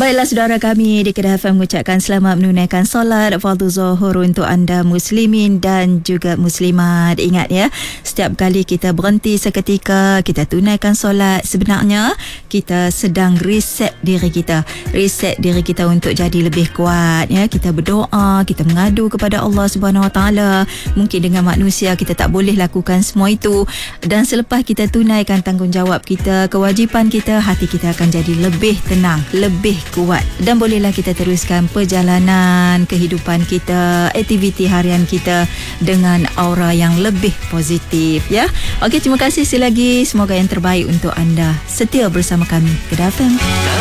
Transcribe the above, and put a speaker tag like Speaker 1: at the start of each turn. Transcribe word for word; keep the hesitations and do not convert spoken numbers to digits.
Speaker 1: Baiklah saudara kami di Kedah F M mengucapkan selamat menunaikan solat fardu zuhur untuk anda muslimin dan juga muslimat. Ingat ya, setiap kali kita berhenti seketika, kita tunaikan solat, sebenarnya kita sedang reset diri kita. Reset diri kita untuk jadi lebih kuat ya. Kita berdoa, kita mengadu kepada Allah Subhanahu Wa Taala. Mungkin dengan manusia kita tak boleh lakukan semua itu, dan selepas kita tunaikan tanggungjawab kita, kewajipan kita, hati kita akan jadi lebih tenang, lebih kuat, dan bolehlah kita teruskan perjalanan kehidupan kita, aktiviti harian kita dengan aura yang lebih positif ya. Okey, terima kasih sekali lagi. Semoga yang terbaik untuk anda. Setia bersama kami Kedah F M.